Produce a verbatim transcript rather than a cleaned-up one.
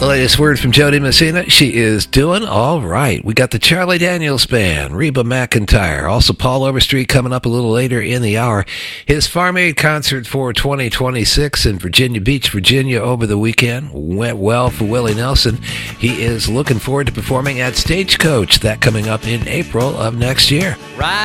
The latest word from Jody Messina. She is doing all right. We got the Charlie Daniels Band, Reba McEntire. Also, Paul Overstreet coming up a little later in the hour. His Farm Aid concert for twenty twenty-six in Virginia Beach, Virginia over the weekend went well for Willie Nelson. He is looking forward to performing at Stagecoach. That coming up in April of next year. Right.